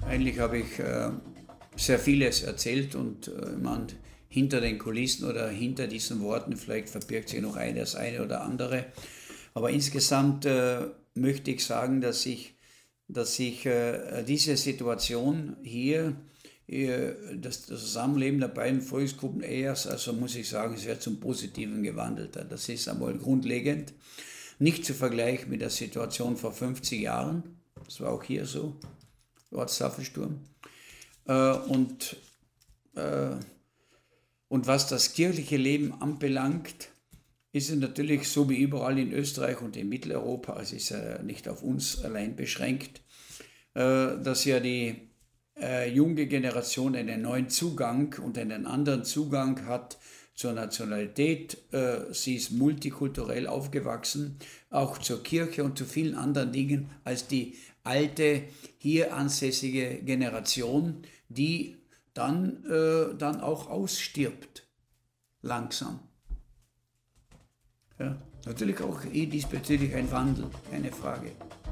Eigentlich habe ich sehr vieles erzählt und hinter den Kulissen oder hinter diesen Worten vielleicht verbirgt sich noch das eine oder andere. Aber insgesamt möchte ich sagen, dass ich diese Situation hier, das Zusammenleben der beiden Volksgruppen erst, also muss ich sagen, sehr zum Positiven gewandelt hat. Das ist einmal grundlegend. Nicht zu vergleichen mit der Situation vor 50 Jahren. Das war auch hier so, Ortstafelssturm. Und was das kirchliche Leben anbelangt, ist es natürlich so wie überall in Österreich und in Mitteleuropa, also ist ja nicht auf uns allein beschränkt, dass ja die junge Generation einen neuen Zugang und einen anderen Zugang hat zur Nationalität. Sie ist multikulturell aufgewachsen, auch zur Kirche und zu vielen anderen Dingen als die alte, hier ansässige Generation, die dann auch ausstirbt, langsam. Ja, natürlich auch diesbezüglich ein Wandel, keine Frage.